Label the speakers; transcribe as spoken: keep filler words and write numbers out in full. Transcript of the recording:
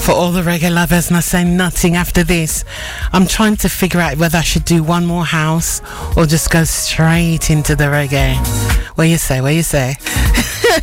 Speaker 1: for all the reggae lovers, and I say nothing after this. I'm trying to figure out whether I should do one more house or just go straight into the reggae. What you say? What you say?